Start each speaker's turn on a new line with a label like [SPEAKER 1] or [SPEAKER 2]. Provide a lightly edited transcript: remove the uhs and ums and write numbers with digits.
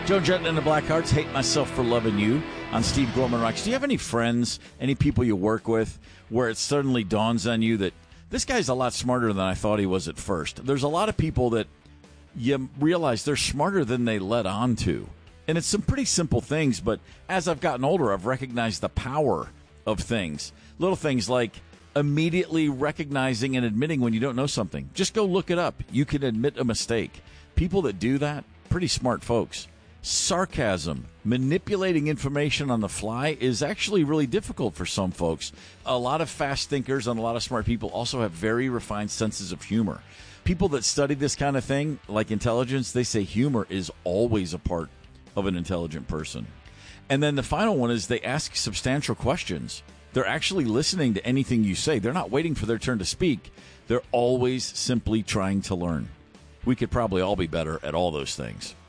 [SPEAKER 1] Joe Jetton and the Blackhearts, Hate Myself for Loving You on Steve Gorman Rocks. Do you have any friends, any people you work with, where it suddenly dawns on you that this guy's a lot smarter than I thought he was at first? There's a lot of people that you realize they're smarter than they let on to. And it's some pretty simple things, but as I've gotten older, I've recognized the power of things. Little things like immediately recognizing and admitting when you don't know something. Just go look it up. You can admit a mistake. People that do that, pretty smart folks. Sarcasm, manipulating information on the fly is actually really difficult for some folks. A lot of fast thinkers and a lot of smart people also have very refined senses of humor. People that study this kind of thing, like intelligence, they say humor is always a part of an intelligent person. And then the final one is they ask substantial questions. They're actually listening to anything you say. They're not waiting for their turn to speak. They're always simply trying to learn. We could probably all be better at all those things.